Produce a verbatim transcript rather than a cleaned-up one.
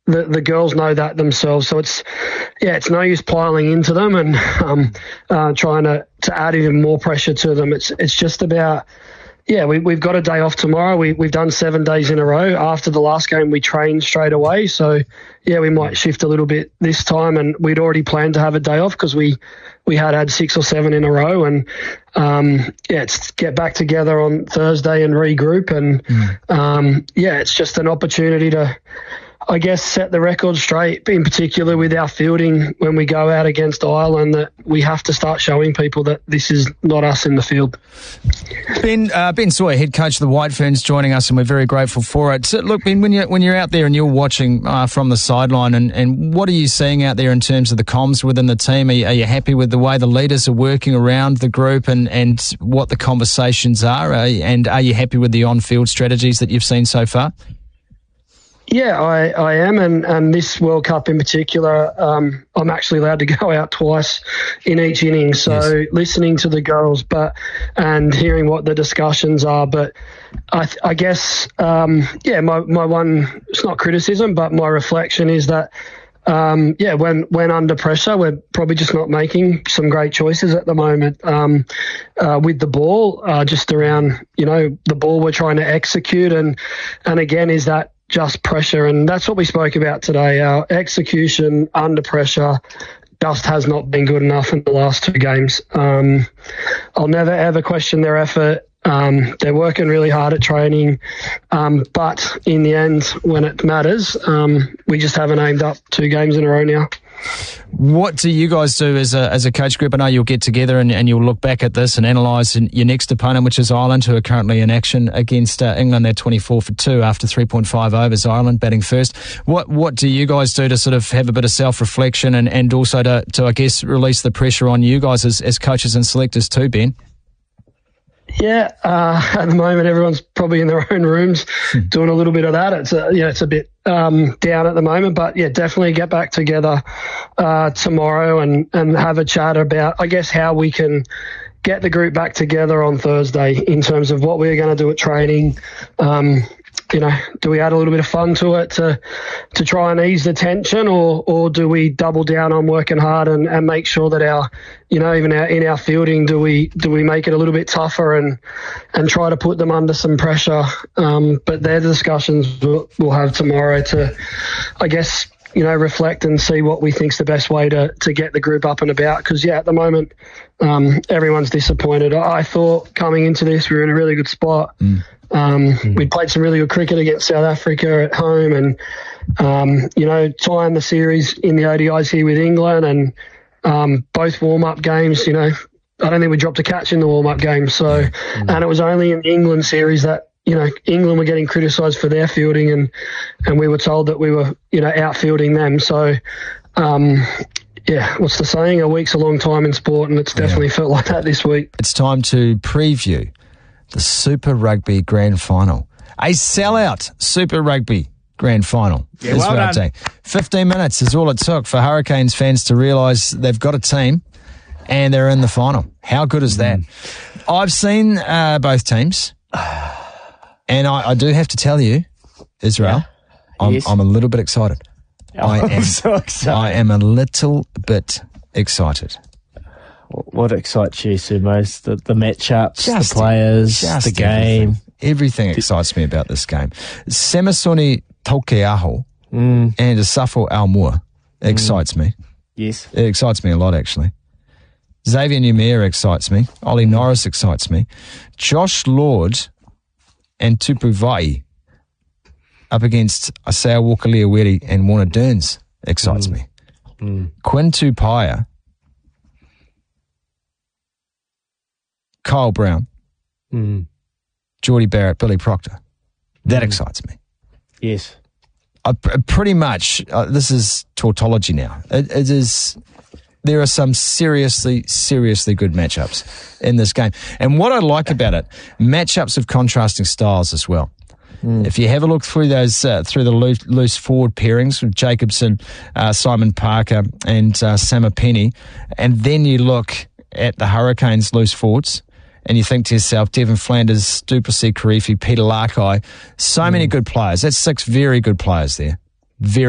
the, the girls know that themselves. So it's, yeah, it's no use piling into them and um, uh, trying to, to add even more pressure to them. It's it's just about, yeah, we, we've got a day off tomorrow. We, we've done seven days in a row. After the last game, we trained straight away. So, yeah, we might shift a little bit this time. And we'd already planned to have a day off because we, we had had six or seven in a row. And, um, yeah, it's get back together on Thursday and regroup. And, mm. um, yeah, it's just an opportunity to, I guess, set the record straight, in particular with our fielding when we go out against Ireland, that we have to start showing people that this is not us in the field. Ben uh, Ben Sawyer, head coach of the White Ferns, joining us, and we're very grateful for it. So, look, Ben, when you're, when you're out there and you're watching uh, from the sideline, and, and what are you seeing out there in terms of the comms within the team? Are you, are you happy with the way the leaders are working around the group and, and what the conversations are? Uh, and are you happy with the on-field strategies that you've seen so far? Yeah, I, I am, and, and this World Cup in particular, um, I'm actually allowed to go out twice in each inning. So yes. Listening to the girls, but and hearing what the discussions are. But I, th- I guess, um, yeah, my, my one, it's not criticism, but my reflection is that, um, yeah, when when under pressure, we're probably just not making some great choices at the moment um, uh, with the ball, uh, just around, you know, the ball we're trying to execute, and and again, is that just pressure, and that's what we spoke about today. Our execution under pressure just has not been good enough in the last two games. Um, I'll never ever question their effort. Um, they're working really hard at training, um, but in the end, when it matters, um, we just haven't aimed up two games in a row now. What do you guys do as a as a coach group? I know you'll get together and, and you'll look back at this and analyse your next opponent, which is Ireland, who are currently in action against uh, England. They're twenty-four for two after three point five overs. Ireland batting first. What what do you guys do to sort of have a bit of self-reflection and, and also to, to, I guess, release the pressure on you guys as, as coaches and selectors too, Ben? Yeah, uh, at the moment everyone's probably in their own rooms doing a little bit of that. It's a, yeah, it's a bit um, down at the moment, but yeah, definitely get back together uh, tomorrow and, and have a chat about, I guess, how we can get the group back together on Thursday in terms of what we're going to do at training. Um, you know, do we add a little bit of fun to it to to try and ease the tension, or or do we double down on working hard and, and make sure that our, you know, even our, in our fielding, do we do we make it a little bit tougher and and try to put them under some pressure? Um, but they're the discussions we'll, we'll have tomorrow to, I guess, you know, reflect and see what we think's the best way to to get the group up and about. Because yeah, at the moment, um, everyone's disappointed. I, I thought coming into this we were in a really good spot. Mm. Um, mm. We played some really good cricket against South Africa at home, and um, you know, tying the series in the O D Is here with England, and um, both warm-up games. You know, I don't think we dropped a catch in the warm-up game. So, mm. and it was only in the England series that, you know, England were getting criticised for their fielding, and and we were told that we were, you know, outfielding them. So, um, yeah, what's the saying? A week's a long time in sport, and it's definitely yeah. felt like that this week. It's time to preview the Super Rugby Grand Final. A sellout Super Rugby Grand Final. Yeah, well done. Update. fifteen minutes is all it took for Hurricanes fans to realise they've got a team and they're in the final. How good is that? Mm. I've seen uh, both teams, and I, I do have to tell you, Israel, yeah. I'm, yes. I'm a little bit excited. Oh, I am, I'm so excited. I am a little bit excited. What excites you, Sumo? The, the matchups, just, the players, just the game. Everything, everything excites me about this game. Samisoni Taukei'aho mm. and Asafo Aumua excites mm. me. Yes. It excites me a lot, actually. Xavier Numia excites me. Ollie Norris excites me. Josh Lord and Tupu Vai up against Asea Walker-Leaweri and Warner Dearns excites mm. me. Mm. Quinn Tupaia, Kyle Brown, mm. Geordie Barrett, Billy Proctor. That mm. excites me. Yes. I, pretty much, uh, this is tautology now. It, it is, there are some seriously, seriously good matchups in this game. And what I like about it, matchups of contrasting styles as well. Mm. If you have a look through those, uh, through the loose, loose forward pairings with Jacobson, uh, Simon Parker and uh, Samapeni, and then you look at the Hurricanes loose forwards, and you think to yourself, Devin Flanders, Duplessis, Karifi, Peter Larkai, so mm. many good players. That's six very good players there. Very